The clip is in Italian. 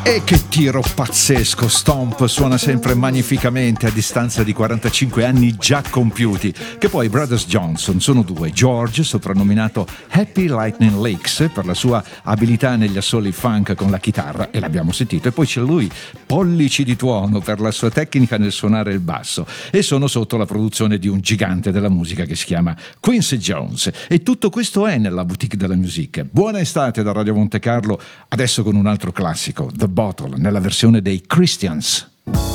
E che tiro pazzesco, Stomp suona sempre magnificamente a distanza di 45 anni già compiuti, che poi i Brothers Johnson sono due. George, soprannominato Happy Lightning Licks per la sua abilità negli assoli funk con la chitarra, e l'abbiamo sentito, e poi c'è lui, Pollici di tuono, per la sua tecnica nel suonare il basso, e sono sotto la produzione di un gigante della musica che si chiama Quincy Jones, e tutto questo è nella boutique della musique. Buona estate da Radio Monte Carlo, adesso con un altro classico, The Bottle, nella versione dei Christians.